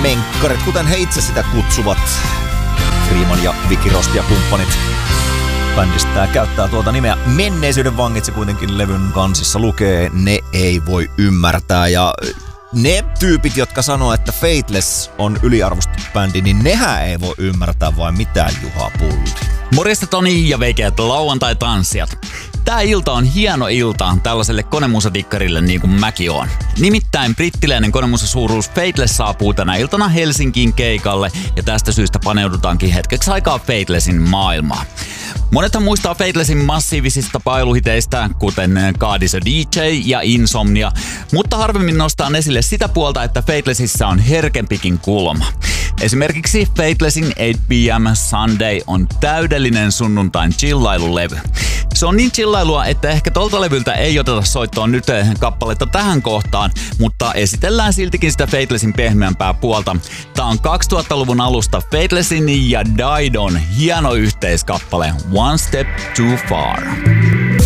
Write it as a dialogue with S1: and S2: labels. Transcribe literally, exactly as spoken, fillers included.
S1: menkkarit, kuten he itse sitä kutsuvat. Freeman ja Vicky Rost ja kumppanit bändistä käyttää tuota nimeä. Menneisyyden vangit se kuitenkin levyn kansissa lukee. Ne ei voi ymmärtää. Ja ne tyypit, jotka sanoo, että Faithless on yliarvostettu bändi, niin nehän ei voi ymmärtää vain mitään Juha Pulli.
S2: Morjesta Toni ja veikeät lauantai-tanssijat. Tää ilta on hieno ilta tällaiselle konemusatikkarille niin kuin mäkin oon. Nimittäin brittiläinen konemusasuuruus Faithless saapuu tänä iltana Helsinkiin keikalle ja tästä syystä paneudutaankin hetkeksi aikaa Faithlessin maailmaan. Monethan muistaa Faithlessin massiivisista pailuhiteistä, kuten God is a D J ja Insomnia, mutta harvemmin nostaa esille sitä puolta, että Faithlessissä on herkempikin kulma. Esimerkiksi Faithlessin eight p m Sunday on täydellinen sunnuntain chillailulevy. Se on niin chillailua, että ehkä tolta levyltä ei oteta soittoon nyt kappaletta tähän kohtaan, mutta esitellään siltikin sitä Faithlessin pehmeämpää puolta. Tää on kaksituhattaluvun alusta Faithlessin ja Didon hieno yhteiskappale One Step Too Far.